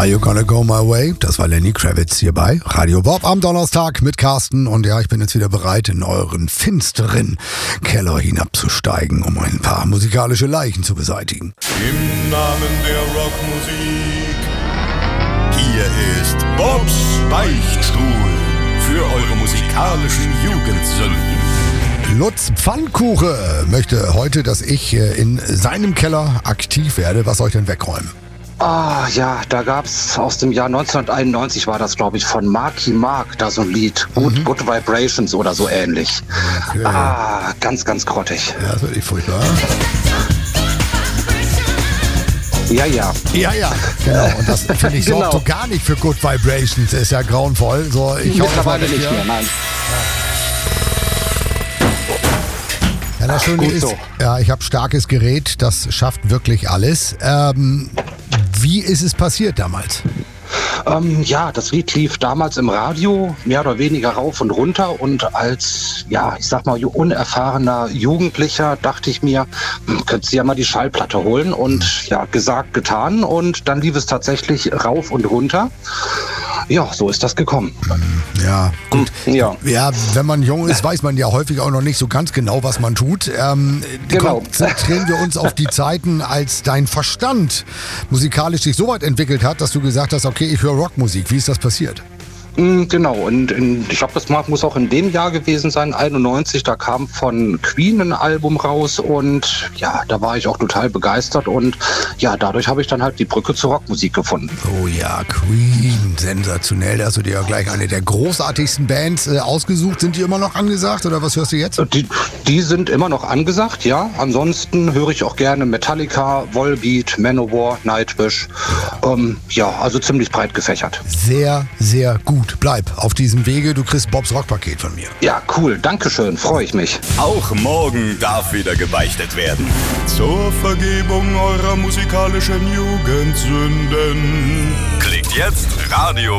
Are You Gonna Go My Way? Das war Lenny Kravitz hier bei Radio Bob am Donnerstag mit Carsten. Und ja, ich bin jetzt wieder bereit, in euren finsteren Keller hinabzusteigen, um ein paar musikalische Leichen zu beseitigen. Im Namen der Rockmusik, hier ist Bobs Beichtstuhl für eure musikalischen Jugendsünden. Lutz Pfannkuche möchte heute, dass ich in seinem Keller aktiv werde. Was soll ich denn wegräumen? Ah, ja, da gab's aus dem Jahr 1991 war das, glaube ich, von Marky Mark, da so ein Lied. Good Vibrations oder so ähnlich. Okay. Ah, ganz, ganz grottig. Ja, das wird echt furchtbar. Ja, ja. Ja, ja, genau. Und das finde ich sorgt Genau. so gar nicht für Good Vibrations. Ist ja grauenvoll. So, ich hoffe, Mittlerweile nicht mehr, nein. Ja, das Schöne gut ist, so. ja, ich habe starkes Gerät, das schafft wirklich alles. Wie ist es passiert damals? Ja, das Lied lief damals im Radio, mehr oder weniger rauf und runter. Und als, ja, ich sag mal, unerfahrener Jugendlicher dachte ich mir, könntest du ja mal die Schallplatte holen. Und ja, gesagt, getan. Und dann lief es tatsächlich rauf und runter. Ja, so ist das gekommen. Ja, gut. Ja. Ja, wenn man jung ist, weiß man ja häufig auch noch nicht so ganz genau, was man tut. Genau. Konzentrieren wir uns auf die Zeiten, als dein Verstand musikalisch sich so weit entwickelt hat, dass du gesagt hast, okay, ich höre Rockmusik. Wie ist das passiert? Genau, und ich glaube, das muss auch in dem Jahr gewesen sein, 91, da kam von Queen ein Album raus und ja, da war ich auch total begeistert und ja, dadurch habe ich dann halt die Brücke zur Rockmusik gefunden. Oh ja, Queen, sensationell. Da hast du dir ja gleich eine der großartigsten Bands ausgesucht. Sind die immer noch angesagt oder was hörst du jetzt? Die sind immer noch angesagt, ja. Ansonsten höre ich auch gerne Metallica, Volbeat, Manowar, Nightwish. Ja, also ziemlich breit gefächert. Sehr, sehr gut. Bleib auf diesem Wege. Du kriegst Bobs Rockpaket von mir. Ja, cool. Dankeschön. Freue ich mich. Auch morgen darf wieder gebeichtet werden. Zur Vergebung eurer musikalischen Jugendsünden. Klickt jetzt Radio